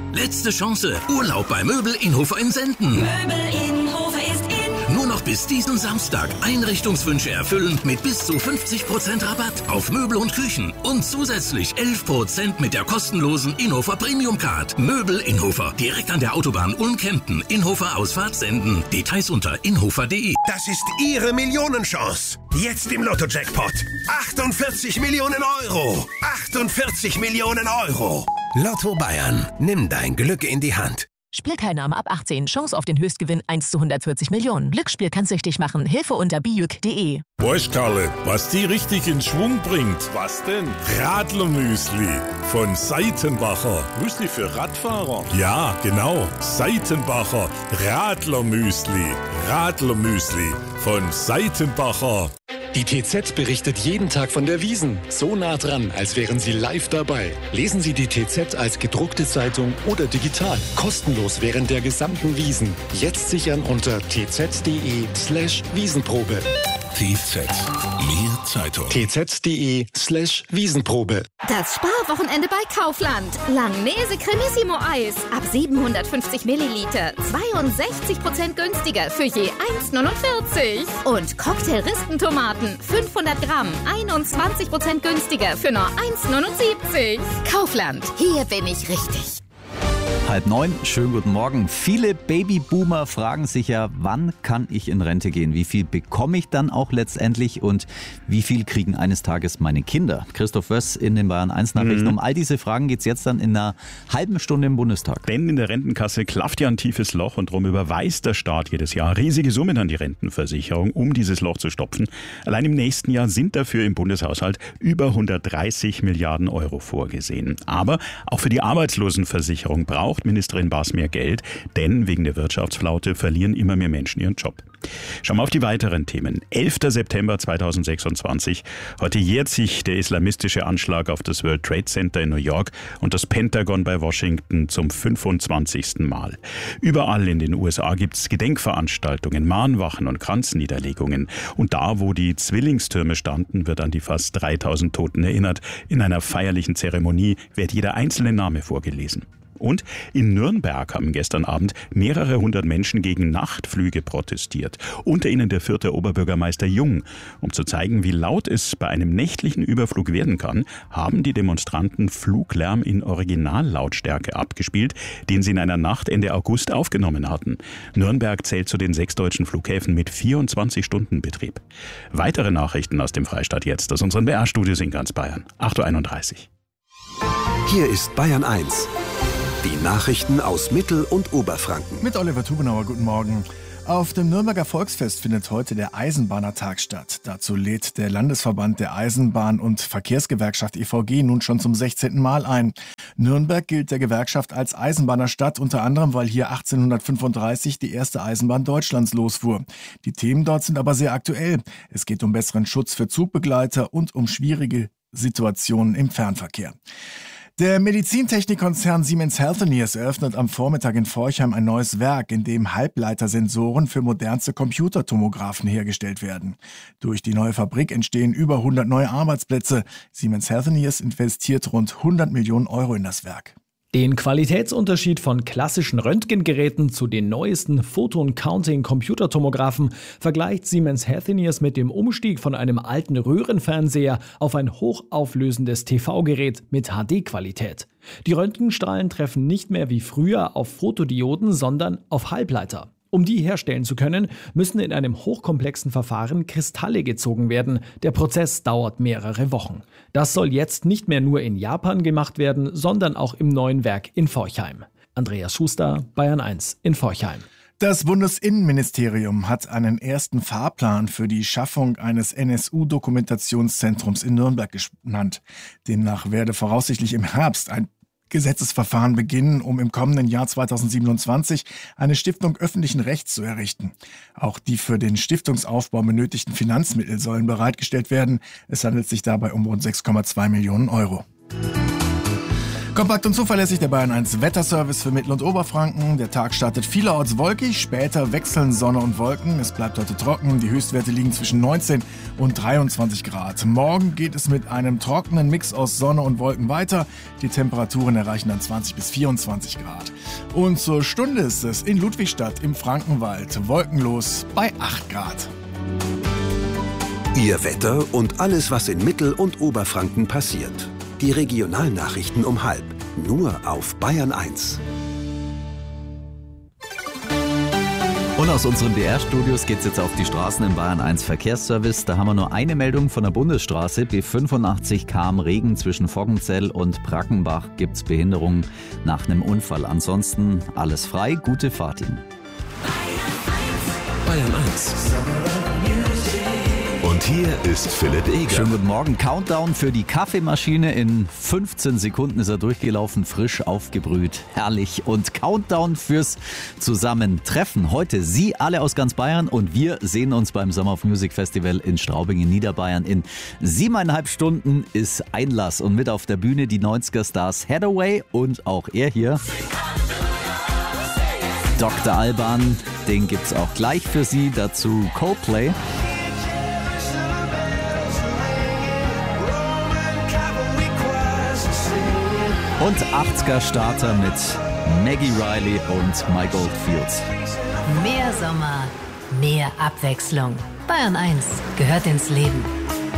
Letzte Chance. Urlaub bei Möbel Inhofer in Senden. Möbel Inhofer ist in. Nur noch bis diesen Samstag Einrichtungswünsche erfüllen mit bis zu 50% Rabatt auf Möbel und Küchen und zusätzlich 11% mit der kostenlosen Inhofer Premium Card. Möbel Inhofer, direkt an der Autobahn Ulm-Kempten, Inhofer Ausfahrt Senden. Details unter inhofer.de. Das ist Ihre Millionenchance. Jetzt im Lotto-Jackpot. 48 Millionen Euro. 48 Millionen Euro. Lotto Bayern. Nimm dein Glück in die Hand. Spielteilnahme ab 18. Chance auf den Höchstgewinn 1 zu 140 Millionen. Glücksspiel kann süchtig machen. Hilfe unter bijuk.de. Weißt, Karle, was die richtig in Schwung bringt? Was denn? Radlermüsli von Seitenbacher. Müsli für Radfahrer? Ja, genau. Seitenbacher Radlermüsli. Radlermüsli von Seitenbacher. Die TZ berichtet jeden Tag von der Wiesn. So nah dran, als wären Sie live dabei. Lesen Sie die TZ als gedruckte Zeitung oder digital. Kostenlos während der gesamten Wiesn. Jetzt sichern unter tz.de/Wiesenprobe. TZ. Mehr Zeitung. tz.de/Wiesenprobe. Das Sparwochenende bei Kaufland. Langnese Cremissimo Eis. Ab 750 Milliliter. 62% günstiger für je 1,49. Und Cocktail-Rispentomaten. 500 Gramm. 21% günstiger für nur 1,79. Kaufland. Hier bin ich richtig. 8:30, schönen guten Morgen. Viele Babyboomer fragen sich ja, wann kann ich in Rente gehen? Wie viel bekomme ich dann auch letztendlich und wie viel kriegen eines Tages meine Kinder? Christoph Wöss in den Bayern 1 Nachrichten. Um all diese Fragen geht es jetzt dann in einer halben Stunde im Bundestag. Denn in der Rentenkasse klafft ja ein tiefes Loch und darum überweist der Staat jedes Jahr riesige Summen an die Rentenversicherung, um dieses Loch zu stopfen. Allein im nächsten Jahr sind dafür im Bundeshaushalt über 130 Milliarden Euro vorgesehen. Aber auch für die Arbeitslosenversicherung braucht Ministerin Baas mehr Geld, denn wegen der Wirtschaftsflaute verlieren immer mehr Menschen ihren Job. Schauen wir auf die weiteren Themen. 11. September 2026. Heute jährt sich der islamistische Anschlag auf das World Trade Center in New York und das Pentagon bei Washington zum 25. Mal. Überall in den USA gibt es Gedenkveranstaltungen, Mahnwachen und Kranzniederlegungen. Und da, wo die Zwillingstürme standen, wird an die fast 3000 Toten erinnert. In einer feierlichen Zeremonie wird jeder einzelne Name vorgelesen. Und in Nürnberg haben gestern Abend mehrere hundert Menschen gegen Nachtflüge protestiert. Unter ihnen der Fürther Oberbürgermeister Jung. Um zu zeigen, wie laut es bei einem nächtlichen Überflug werden kann, haben die Demonstranten Fluglärm in Originallautstärke abgespielt, den sie in einer Nacht Ende August aufgenommen hatten. Nürnberg zählt zu den 6 deutschen Flughäfen mit 24-Stunden-Betrieb. Weitere Nachrichten aus dem Freistaat jetzt aus unseren BR-Studios in ganz Bayern. 8:31 Uhr. Hier ist Bayern 1. Die Nachrichten aus Mittel- und Oberfranken. Mit Oliver Tubenauer, guten Morgen. Auf dem Nürnberger Volksfest findet heute der Eisenbahnertag statt. Dazu lädt der Landesverband der Eisenbahn- und Verkehrsgewerkschaft EVG nun schon zum 16. Mal ein. Nürnberg gilt der Gewerkschaft als Eisenbahnerstadt, unter anderem, weil hier 1835 die erste Eisenbahn Deutschlands losfuhr. Die Themen dort sind aber sehr aktuell. Es geht um besseren Schutz für Zugbegleiter und um schwierige Situationen im Fernverkehr. Der Medizintechnikkonzern Siemens Healthineers eröffnet am Vormittag in Forchheim ein neues Werk, in dem Halbleitersensoren für modernste Computertomographen hergestellt werden. Durch die neue Fabrik entstehen über 100 neue Arbeitsplätze. Siemens Healthineers investiert rund 100 Millionen Euro in das Werk. Den Qualitätsunterschied von klassischen Röntgengeräten zu den neuesten Photon-Counting-Computertomographen vergleicht Siemens Healthineers mit dem Umstieg von einem alten Röhrenfernseher auf ein hochauflösendes TV-Gerät mit HD-Qualität. Die Röntgenstrahlen treffen nicht mehr wie früher auf Photodioden, sondern auf Halbleiter. Um die herstellen zu können, müssen in einem hochkomplexen Verfahren Kristalle gezogen werden. Der Prozess dauert mehrere Wochen. Das soll jetzt nicht mehr nur in Japan gemacht werden, sondern auch im neuen Werk in Forchheim. Andreas Schuster, Bayern 1 in Forchheim. Das Bundesinnenministerium hat einen ersten Fahrplan für die Schaffung eines NSU-Dokumentationszentrums in Nürnberg genannt. Demnach werde voraussichtlich im Herbst ein Gesetzesverfahren beginnen, um im kommenden Jahr 2027 eine Stiftung öffentlichen Rechts zu errichten. Auch die für den Stiftungsaufbau benötigten Finanzmittel sollen bereitgestellt werden. Es handelt sich dabei um rund 6,2 Millionen Euro. Kompakt und zuverlässig der Bayern 1 Wetterservice für Mittel- und Oberfranken. Der Tag startet vielerorts wolkig, später wechseln Sonne und Wolken. Es bleibt heute trocken, die Höchstwerte liegen zwischen 19 und 23 Grad. Morgen geht es mit einem trockenen Mix aus Sonne und Wolken weiter. Die Temperaturen erreichen dann 20 bis 24 Grad. Und zur Stunde ist es in Ludwigstadt im Frankenwald wolkenlos bei 8 Grad. Ihr Wetter und alles, was in Mittel- und Oberfranken passiert. Die Regionalnachrichten um 12:30, nur auf Bayern 1. Und aus unseren BR-Studios geht's jetzt auf die Straßen im Bayern 1 Verkehrsservice. Da haben wir nur eine Meldung von der Bundesstraße. B85 kam Regen zwischen Voggenzell und Brackenbach. Gibt's Behinderungen nach einem Unfall. Ansonsten alles frei. Gute Fahrt Ihnen. Bayern 1. Und hier ist Philipp Eger. Schönen guten Morgen. Countdown für die Kaffeemaschine. In 15 Sekunden ist er durchgelaufen, frisch aufgebrüht. Herrlich. Und Countdown fürs Zusammentreffen. Heute Sie alle aus ganz Bayern und wir sehen uns beim Summer of Music Festival in Straubing in Niederbayern. In 7,5 Stunden ist Einlass und mit auf der Bühne die 90er-Stars Hathaway und auch er hier. Dr. Alban, den gibt's auch gleich für Sie. Dazu Coldplay. Und 80er-Starter mit Maggie Riley und My Goldfields. Mehr Sommer, mehr Abwechslung. Bayern 1 gehört ins Leben.